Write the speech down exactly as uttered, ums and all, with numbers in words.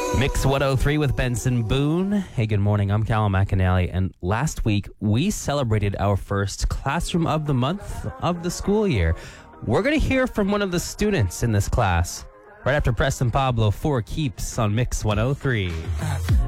Mix one oh three with Benson Boone. Hey, good morning. I'm Callum McAnally, and last week we celebrated our first Classroom of the Month of the school year. We're going to hear from one of the students in this class right after Preston Pablo, Four Keeps on Mix one oh three.